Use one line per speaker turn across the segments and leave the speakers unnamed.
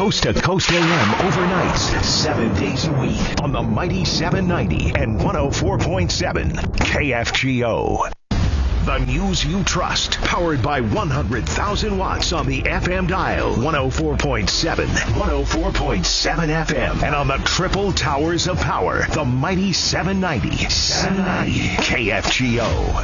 Coast to Coast AM overnights, 7 days a week on the mighty 790 and 104.7 KFGO. The news you trust, powered by 100,000 watts on the FM dial, 104.7, 104.7 FM, and on the triple towers of power, the mighty 790 KFGO.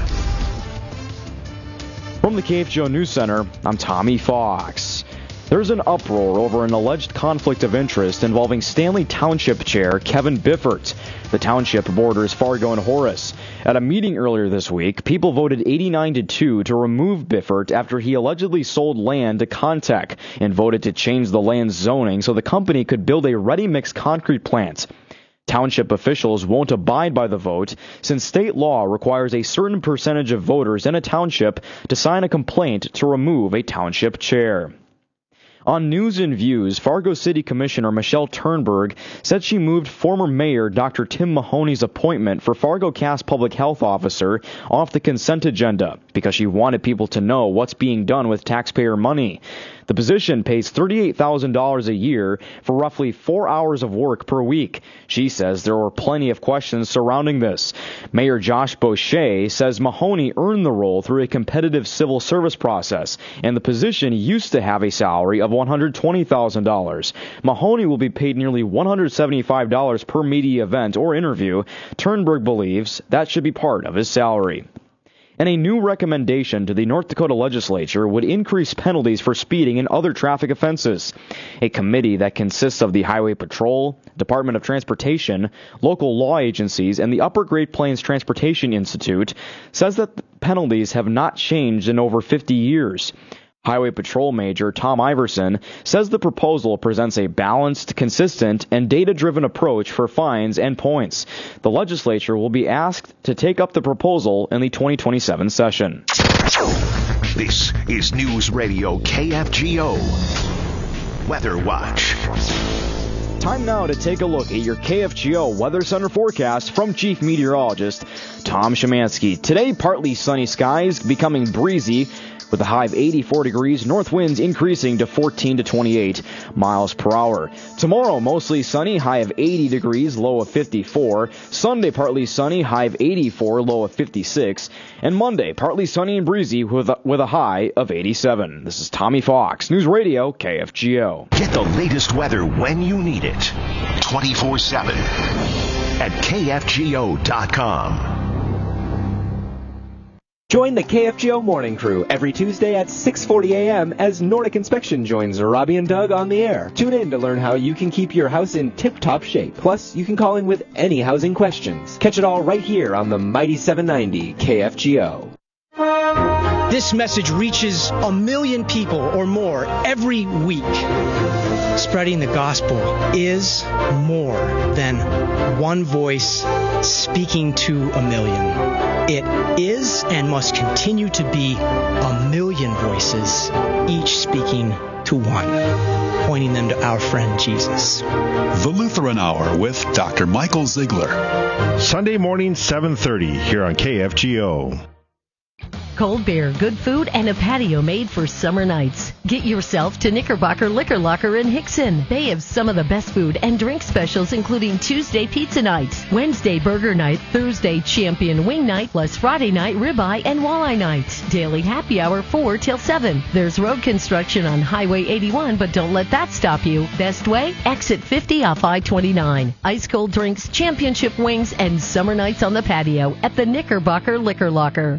From the KFGO News Center, I'm Tommy Fox. There's an uproar over an alleged conflict of interest involving Stanley Township Chair Kevin Biffert. The township borders Fargo and Horace. At a meeting earlier this week, people voted 89-2 to remove Biffert after he allegedly sold land to Contech and voted to change the land's zoning so the company could build a ready-mix concrete plant. Township officials won't abide by the vote since state law requires a certain percentage of voters in a township to sign a complaint to remove a township chair. On News and Views, Fargo City Commissioner Michelle Turnberg said she moved former Mayor Dr. Tim Mahoney's appointment for Fargo Cass Public Health Officer off the consent agenda because she wanted people to know what's being done with taxpayer money. The position pays $38,000 a year for roughly 4 hours of work per week. She says there were plenty of questions surrounding this. Mayor Josh Boucher says Mahoney earned the role through a competitive civil service process, and the position used to have a salary of $120,000. Mahoney will be paid nearly $175 per media event or interview. Turnberg believes that should be part of his salary. And a new recommendation to the North Dakota legislature would increase penalties for speeding and other traffic offenses. A committee that consists of the Highway Patrol, Department of Transportation, local law agencies, and the Upper Great Plains Transportation Institute says that penalties have not changed in over 50 years. Highway Patrol Major Tom Iverson says the proposal presents a balanced, consistent, and data-driven approach for fines and points. The legislature will be asked to take up the proposal in the 2027 session.
This is News Radio KFGO Weather Watch.
Time now to take a look at your KFGO Weather Center forecast from Chief Meteorologist Tom Szymanski. Today, partly sunny skies, becoming breezy, with a high of 84 degrees, north winds increasing to 14 to 28 miles per hour. Tomorrow, mostly sunny, high of 80 degrees, low of 54. Sunday, partly sunny, high of 84, low of 56. And Monday, partly sunny and breezy with a high of 87. This is Tommy Fox, News Radio KFGO.
Get the latest weather when you need it, 24/7 at KFGO.com.
Join the KFGO Morning Crew every Tuesday at 6:40 a.m. as Nordic Inspection joins Robbie and Doug on the air. Tune in to learn how you can keep your house in tip-top shape. Plus, you can call in with any housing questions. Catch it all right here on the Mighty 790 KFGO.
This message reaches 1 million people or more every week. Spreading the gospel is more than one voice speaking to 1 million. It is and must continue to be 1 million voices, each speaking to one, pointing them to our friend Jesus.
The Lutheran Hour with Dr. Michael Ziegler.
Sunday morning, 7:30 here on KFGO.
Cold beer, good food, and a patio made for summer nights. Get yourself to Knickerbocker Liquor Locker in Hickson. They have some of the best food and drink specials, including Tuesday pizza nights, Wednesday burger night, Thursday champion wing night, plus Friday night ribeye and walleye night. Daily happy hour 4 till 7. There's road construction on Highway 81, but don't let that stop you. Best way? Exit 50 off I-29. Ice cold drinks, championship wings, and summer nights on the patio at the Knickerbocker Liquor Locker.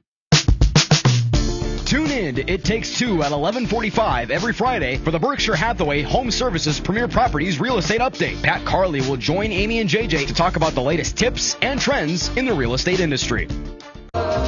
Tune in to It Takes Two at 11:45 every Friday for the Berkshire Hathaway Home Services Premier Properties Real Estate Update. Pat Carley will join Amy and JJ to talk about the latest tips and trends in the real estate industry.